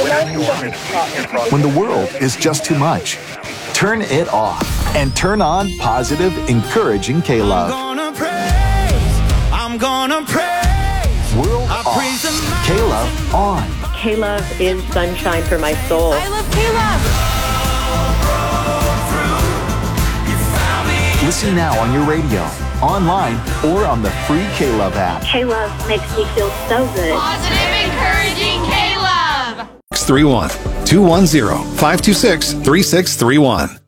When the world is just too much, turn it off and turn on positive, encouraging K-Love. I'm gonna praise. World off. K-Love on. K-Love is sunshine for my soul. I love K-Love. Listen now on your radio, online, or on the free K-Love app. K-Love makes me feel so good. Positive, encouraging K-Love. 631-210-526-3631.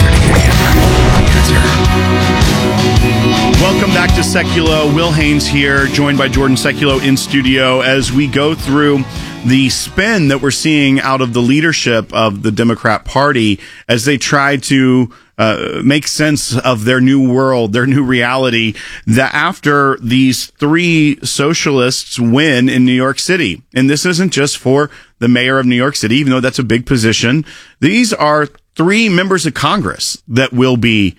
Welcome back to Seculo. Will Haynes here, joined by Jordan Seculo in studio as we go through the spin that we're seeing out of the leadership of the Democrat Party as they try to make sense of their new world, their new reality, that after these three socialists win in New York City. And this isn't just for the mayor of New York City, even though that's a big position. These are three members of Congress that will be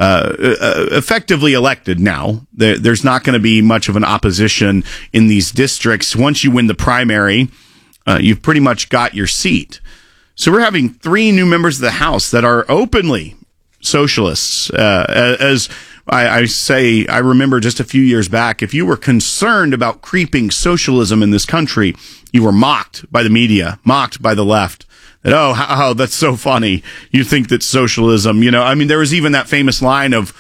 effectively elected now. There's not going to be much of an opposition in these districts. Once you win the primary, you've pretty much got your seat. So we're having three new members of the House that are openly socialists. As I say, I remember just a few years back, if you were concerned about creeping socialism in this country, you were mocked by the media, mocked by the left. That, oh, that's so funny. You think that socialism, I mean, there was even that famous line of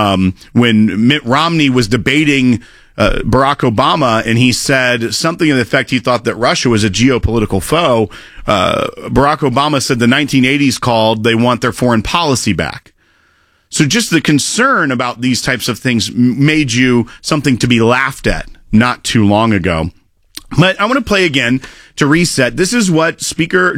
when Mitt Romney was debating Barack Obama, and he said something in the effect he thought that Russia was a geopolitical foe. Barack Obama said the 1980s called, they want their foreign policy back. So just the concern about these types of things made you something to be laughed at not too long ago. But I want to play again to reset. This is what Leader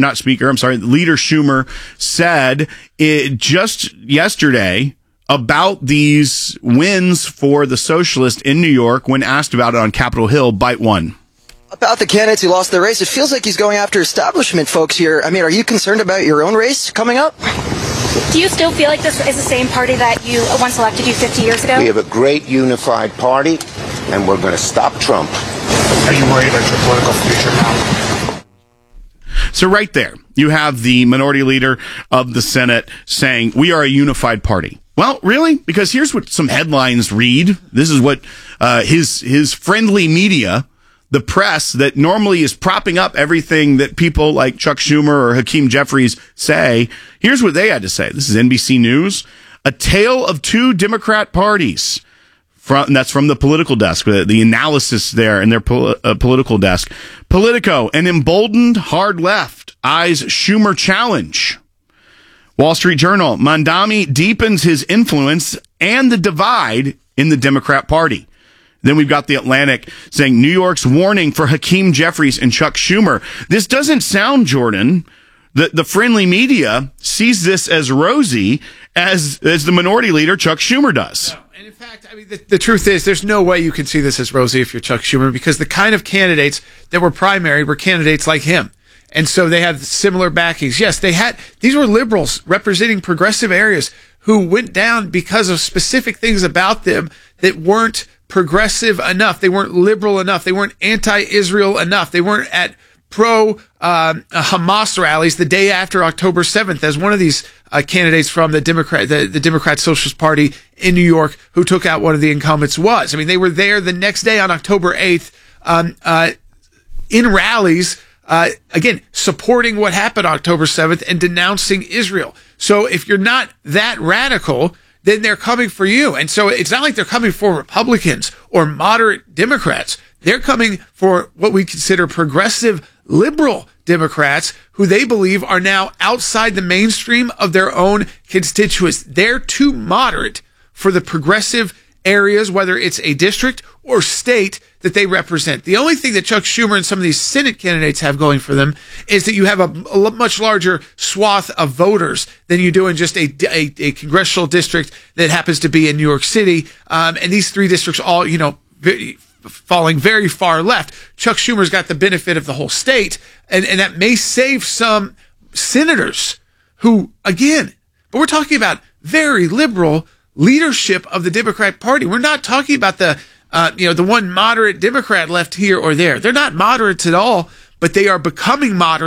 Schumer said just yesterday about these wins for the socialists in New York when asked about it on Capitol Hill. Bite one. About the candidates who lost their race, it feels like he's going after establishment folks here. I mean, are you concerned about your own race coming up? Do you still feel like this is the same party that you once elected you 50 years ago? We have a great unified party, and we're going to stop Trump. Are you worried about your political future now? So right there, you have the minority leader of the Senate saying, we are a unified party. Well, really? Because here's what some headlines read. This is what his friendly media, the press that normally is propping up everything that people like Chuck Schumer or Hakeem Jeffries say. Here's what they had to say. This is NBC News. A tale of two Democrat parties. And that's from the political desk, the analysis there in their political desk. Politico, an emboldened hard left eyes Schumer challenge. Wall Street Journal, Mamdani deepens his influence and the divide in the Democrat Party. Then we've got The Atlantic saying New York's warning for Hakeem Jeffries and Chuck Schumer. This doesn't sound, Jordan, the friendly media sees this as rosy as the minority leader Chuck Schumer does. No. And in fact, I mean, the truth is there's no way you can see this as rosy if you're Chuck Schumer, because the kind of candidates that were primaried were candidates like him. And so they have similar backings. Yes, these were liberals representing progressive areas who went down because of specific things about them that weren't progressive enough. They weren't liberal enough. They weren't anti-Israel enough. They weren't at pro-Hamas rallies the day after October 7th, as one of these candidates from the Democrat Socialist Party in New York who took out one of the incumbents was. I mean, they were there the next day on October 8th in rallies, again, supporting what happened October 7th and denouncing Israel. So if you're not that radical, then they're coming for you. And so it's not like they're coming for Republicans or moderate Democrats. They're coming for what we consider progressive liberal Democrats who they believe are now outside the mainstream of their own constituents. They're too moderate for the progressive areas, whether it's a district or state that they represent. The only thing that Chuck Schumer and some of these Senate candidates have going for them is that you have a much larger swath of voters than you do in just a congressional district that happens to be in New York City. And these three districts all, falling very far left. Chuck Schumer's got the benefit of the whole state, and that may save some senators who, again, but we're talking about very liberal leadership of the Democrat Party. We're not talking about the one moderate Democrat left here or there. They're not moderates at all, but they are becoming moderate